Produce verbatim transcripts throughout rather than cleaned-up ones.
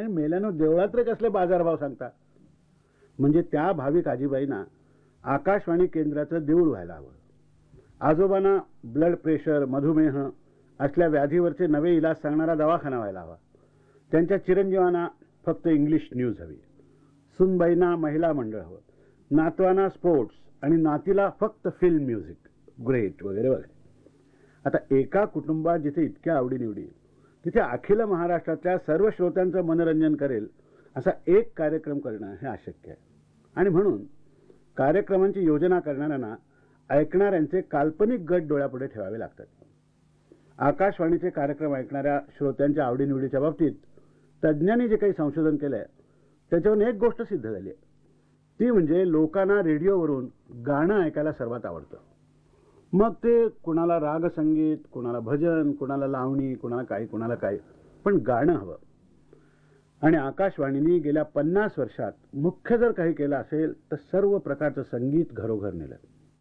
म्हणे मेल्यानं देवळात रे कसले बाजारभाव सांगता. म्हणजे त्या भाविक आजीबाईंना आकाशवाणी केंद्राचं देऊळ व्हायला हवं. आजोबांना ब्लड प्रेशर, मधुमेह असल्या व्याधीवरचे नवे इलाज सांगणारा दवाखाना व्हायला हवा. त्यांच्या चिरंजीवांना फक्त इंग्लिश न्यूज हवी. सुनबाईंना महिला मंडळ हवं. नातवांना स्पोर्ट्स आणि नातीला फक्त फिल्म म्युझिक, ग्रेट वगैरे वगैरे. आता एका कुटुंबात जिथे इतक्या आवडीनिवडी, तिथे अखिल महाराष्ट्रातल्या सर्व श्रोत्यांचं मनोरंजन करेल असा एक कार्यक्रम करणं हे अशक्य आहे. आणि म्हणून कार्यक्रमांची योजना करणाऱ्यांना ऐकणाऱ्यांचे काल्पनिक गट डोळ्यापुढे ठेवावे लागतात. आकाशवाणीचे कार्यक्रम ऐकणाऱ्या श्रोत्यांच्या आवडीनिवडीच्या बाबतीत तज्ज्ञांनी जे काही संशोधन केलं आहे त्याच्यावरून एक गोष्ट सिद्ध झाली आहे. ती म्हणजे लोकांना रेडिओवरून गाणं ऐकायला सर्वात आवडतं. मग ते कुणाला रागसंगीत, कुणाला भजन, कुणाला लावणी, कुणाला काही कुणाला काही, पण गाणं हवं. आणि आकाशवाणीने गेल्या पन्नास वर्षात मुख्य जर काही केलं असेल तर सर्व प्रकारचं संगीत घरोघर नेलं.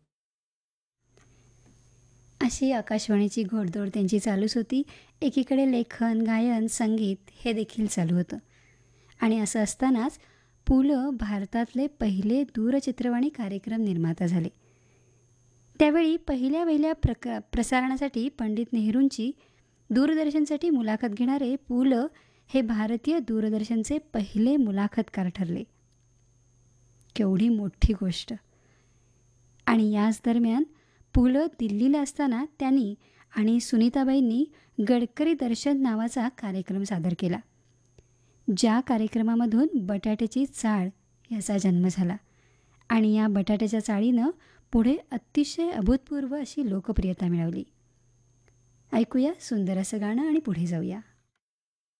अशी आकाशवाणीची घोडदौड त्यांची चालूच होती. एकीकडे लेखन, गायन, संगीत हे देखील चालू होतं. आणि असं असतानाच पु ल भारतातले पहिले दूरचित्रवाणी कार्यक्रम निर्माता झाले. त्यावेळी पहिल्या पहिल्या प्रका प्रसारणासाठी पंडित नेहरूंची दूरदर्शनसाठी मुलाखत घेणारे पु ल हे भारतीय दूरदर्शनचे पहिले मुलाखतकार ठरले. केवढी मोठी गोष्ट. आणि याच दरम्यान पु ल दिल्लीला असताना त्यांनी आणि सुनीताबाईंनी गडकरी दर्शन नावाचा कार्यक्रम सादर केला, ज्या कार्यक्रमामधून बटाट्याची चाळ याचा जन्म झाला. आणि या बटाट्याच्या चाळीनं पुढे अतिशय अभूतपूर्व अशी लोकप्रियता मिळवली. ऐकूया सुंदर असं गाणं आणि पुढे जाऊया.